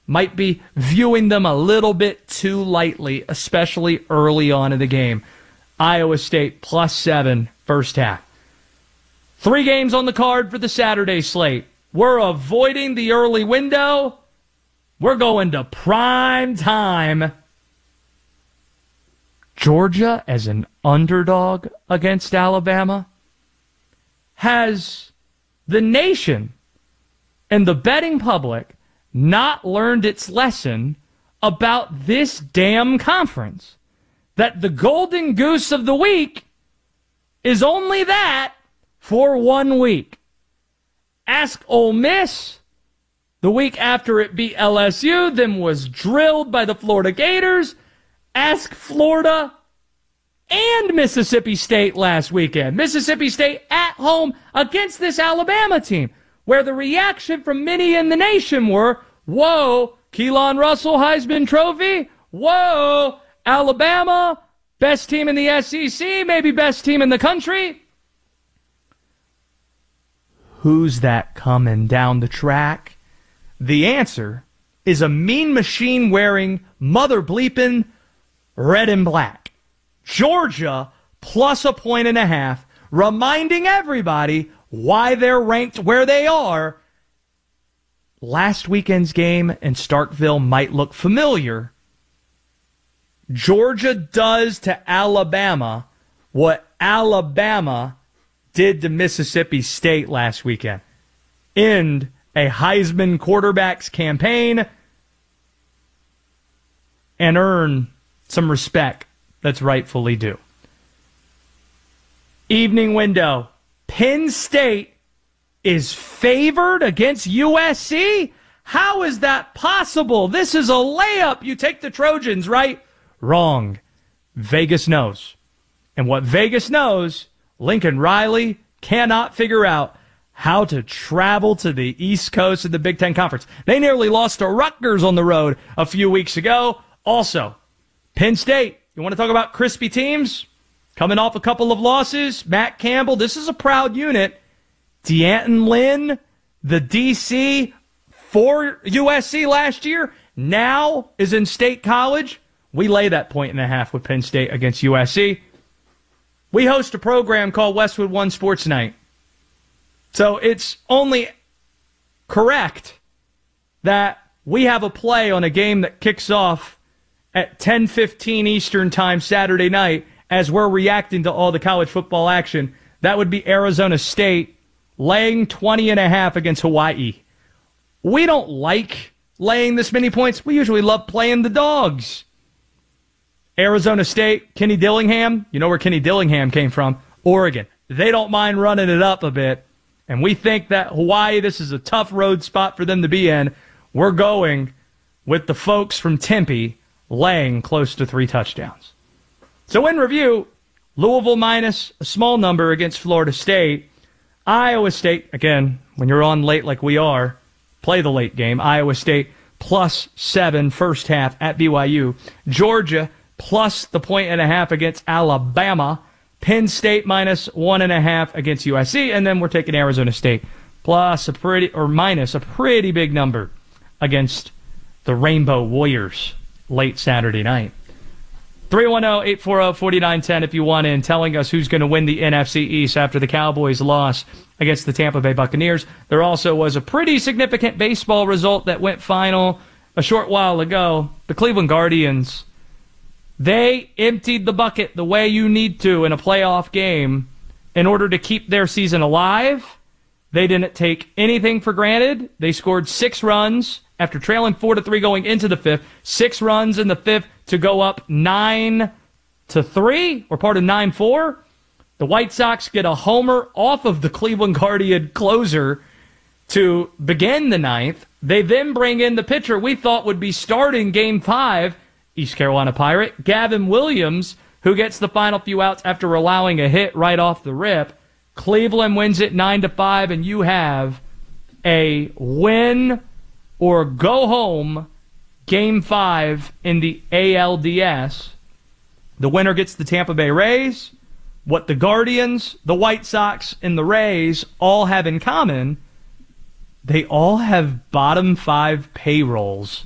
might be viewing them a little bit too lightly, especially early on in the game. Iowa State +7 first half. 3 games on the card for the Saturday slate. We're avoiding the early window. We're going to prime time. Georgia as an underdog against Alabama. Has the nation and the betting public not learned its lesson about this damn conference? That the golden goose of the week is only that for 1 week. Ask Ole Miss. The week after it beat LSU, then was drilled by the Florida Gators. Ask Florida and Mississippi State last weekend. Mississippi State at home against this Alabama team, where the reaction from many in the nation were, whoa, Keelan Russell Heisman Trophy, whoa, Alabama, best team in the SEC, maybe best team in the country. Who's that coming down the track? The answer is a mean machine wearing, mother bleeping, red and black. Georgia +1.5 points, reminding everybody why they're ranked where they are. Last weekend's game in Starkville might look familiar. Georgia does to Alabama what Alabama did to Mississippi State last weekend. End a Heisman quarterback's campaign and earn some respect that's rightfully due. Evening window. Penn State is favored against USC? How is that possible? This is a layup. You take the Trojans, right? Wrong. Vegas knows. And what Vegas knows, Lincoln Riley cannot figure out how to travel to the East Coast of the Big Ten Conference. They nearly lost to Rutgers on the road a few weeks ago. Also, Penn State, you want to talk about crispy teams? Coming off a couple of losses, Matt Campbell, this is a proud unit. D'Anton Lynn, the DC for USC last year, now is in State College. We lay that 1.5 with Penn State against USC. We host a program called Westwood One Sports Night. So it's only correct that we have a play on a game that kicks off at 10:15 Eastern Time Saturday night as we're reacting to all the college football action. That would be Arizona State laying 20.5 against Hawaii. We don't like laying this many points. We usually love playing the dogs. Arizona State, Kenny Dillingham. You know where Kenny Dillingham came from? Oregon. They don't mind running it up a bit. And we think that Hawaii, this is a tough road spot for them to be in. We're going with the folks from Tempe laying close to 3 touchdowns. So in review, Louisville minus a small number against Florida State. Iowa State, again, when you're on late like we are, play the late game. Iowa State +7 first half at BYU. Georgia plus the 1.5 against Alabama. Penn State -1.5 against USC. And then we're taking Arizona State minus a pretty big number against the Rainbow Warriors late Saturday night. 310-840-4910 if you want in, telling us who's going to win the NFC East after the Cowboys' loss against the Tampa Bay Buccaneers. There also was a pretty significant baseball result that went final a short while ago. The Cleveland Guardians, they emptied the bucket the way you need to in a playoff game in order to keep their season alive. They didn't take anything for granted. They scored 6 runs after trailing 4-3 going into the 5th. 6 runs in the 5th to go up 9-3, or part of 9-4. The White Sox get a homer off of the Cleveland Guardian closer to begin the 9th. They then bring in the pitcher we thought would be starting Game 5, East Carolina Pirate, Gavin Williams, who gets the final few outs after allowing a hit right off the rip. Cleveland wins it 9-5, and you have a win or go home Game 5 in the ALDS. The winner gets the Tampa Bay Rays. What the Guardians, the White Sox, and the Rays all have in common, they all have bottom 5 payrolls